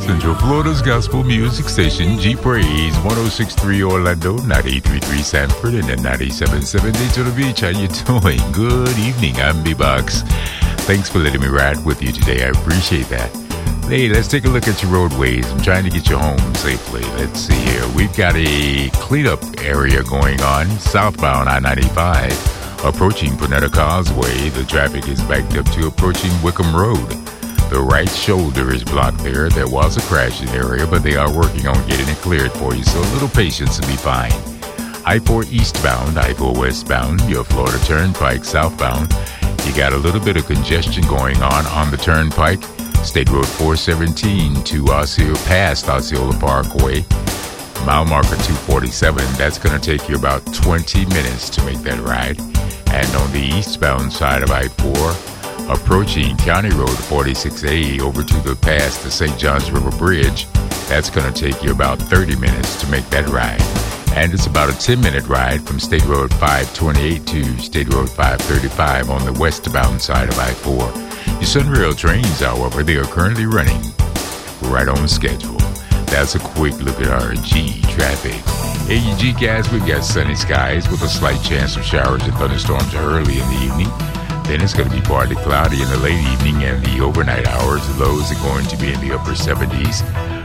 Central Florida's gospel music station, G Praise, 106.3 Orlando, 98.3 Sanford, and then 97.7 Daytona Beach. How you doing? Good evening. I'm B-Box. Thanks for letting me ride with you today. I appreciate that. Hey, let's take a look at your roadways. I'm trying to get you home safely. Let's see here. We've got a cleanup area going on southbound I-95. Approaching Panetta Causeway, the traffic is backed up to approaching Wickham Road. The right shoulder is blocked there. There was a crash in the area, but they are working on getting it cleared for you, so a little patience will be fine. I-4 eastbound, I-4 westbound, your Florida Turnpike southbound. You got a little bit of congestion going on the Turnpike. State Road 417 to past Osceola Parkway. Mile marker 247. That's going to take you about 20 minutes to make that ride. And on the eastbound side of I-4, approaching County Road 46A over to the past the St. Johns River Bridge, that's going to take you about 30 minutes to make that ride. And it's about a 10-minute ride from State Road 528 to State Road 535 on the westbound side of I-4. Your Sunrail trains, however, they are currently running right on schedule. That's a quick look at our G traffic. AUG gas, we've got sunny skies with a slight chance of showers and thunderstorms early in the evening. Then it's going to be partly cloudy in the late evening and the overnight hours. The lows are going to be in the upper 70s.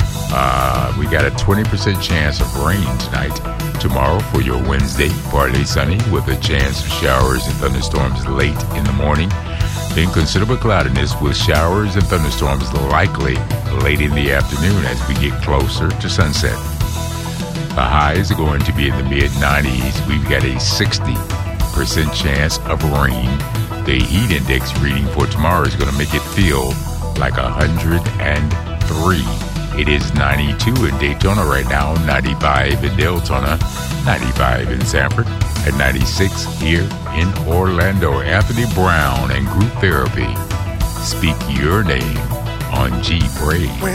We got a 20% chance of rain tonight. Tomorrow for your Wednesday, partly sunny with a chance of showers and thunderstorms late in the morning. Then considerable cloudiness with showers and thunderstorms likely late in the afternoon as we get closer to sunset. The highs are going to be in the mid-90s. We've got a 60% chance of rain. The heat index reading for tomorrow is going to make it feel like 103. It is 92 in Daytona right now, 95 in Deltona, 95 in Sanford, and 96 here in Orlando. Anthony Brown and Group Therapy. Speak your name on G Praise.